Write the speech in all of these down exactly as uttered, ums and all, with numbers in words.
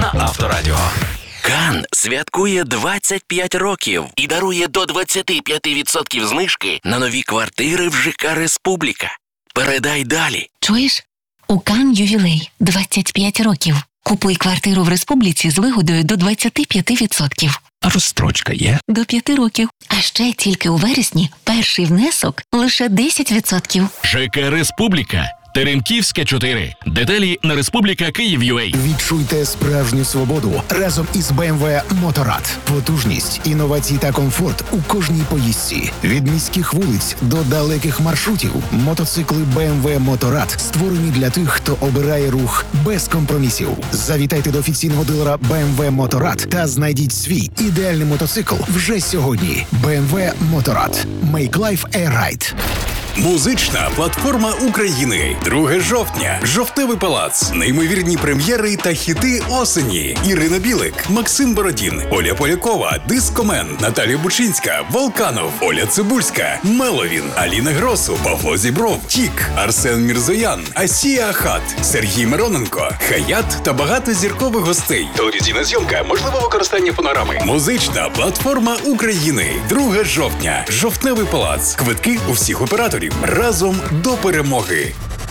на Авторадіо. Кан святкує двадцять п'ять років і дарує до двадцять п'ять відсотків знижки на нові квартири в ЖК «Республіка». Передай далі. Чуєш? У Кан ювілей двадцять п'ять років. Купуй квартиру в Республіці з вигодою до двадцять п'ять відсотків. А розстрочка є? До п'яти років. А ще тільки у вересні перший внесок лише десять відсотків. ЖК «Республіка». Теремківська, чотири. Деталі на Республіка Київ.ua. Відчуйте справжню свободу разом із бе ем ве Motorrad. Потужність, інновації та комфорт у кожній поїздці. Від міських вулиць до далеких маршрутів. Мотоцикли бе ем ве Motorrad створені для тих, хто обирає рух без компромісів. Завітайте до офіційного дилера бе ем ве Motorrad та знайдіть свій ідеальний мотоцикл вже сьогодні. бе ем ве Motorrad. Make life a ride. Музична платформа України. друге жовтня. Жовтневий палац. Неймовірні прем'єри та хіти осені. Ірина Білик, Максим Бородін, Оля Полякова, Дискомен, Наталія Бучинська, Волканов, Оля Цибульська, Меловін, Аліна Гросу, Павло Зібров, Тік, Арсен Мірзоян, Асія Ахат, Сергій Мироненко, Хаят та багато зіркових гостей. Телевізійна зйомка, можливо використання фонограми. Музична платформа України. друге жовтня. Жовтневий палац. Квитки у всіх операторів. Разом до перемоги.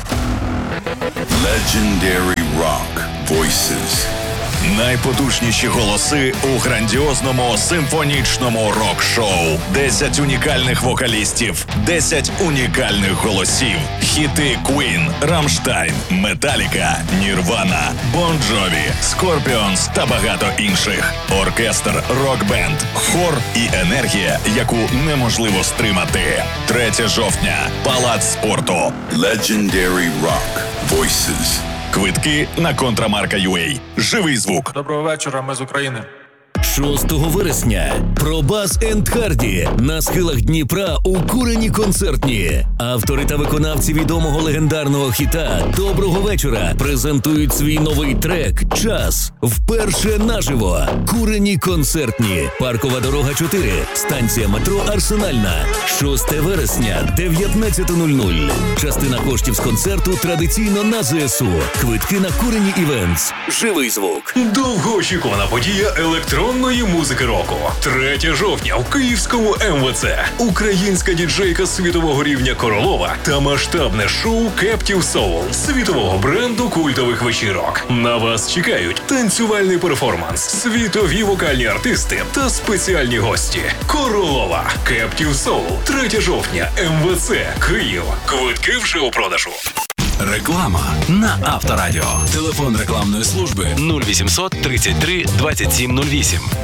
Legendary Rock Voices. Найпотужніші голоси у грандіозному симфонічному рок-шоу. десять унікальних вокалістів, десять унікальних голосів. Хіти Queen, Rammstein, Metallica, Nirvana, Bon Jovi, Scorpions та багато інших. Оркестр, рок-бенд, хор і енергія, яку неможливо стримати. третє жовтня. Палац спорту. Legendary Rock Voices. Квитки на Контрамарка.ua. Живий звук. Доброго вечора, ми з України. шостого вересня Пробас енд Харді на схилах Дніпра у Курені концертні. Автори та виконавці відомого легендарного хіта «Доброго вечора» презентують свій новий трек «Час» вперше наживо. Курені концертні. Паркова дорога чотири. Станція метро Арсенальна. шостого вересня, дев'ятнадцята нуль нуль. Частина коштів з концерту традиційно на зе ес у. Квитки на Курені Івентс. Живий звук. Довгоочікувана подія електронної музики року. третє жовтня в Київському ем ве це. Українська діджейка світового рівня Королова та масштабне шоу Captive Soul світового бренду культових вечірок. На вас чекають танцювальний перформанс, світові вокальні артисти та спеціальні гості. Королова. Captive Soul. третє жовтня. ем ве це. Київ. Квитки вже у продажу. Реклама на Авторадіо. Телефон рекламної служби нуль вісімсот тридцять три двадцять сім нуль вісім.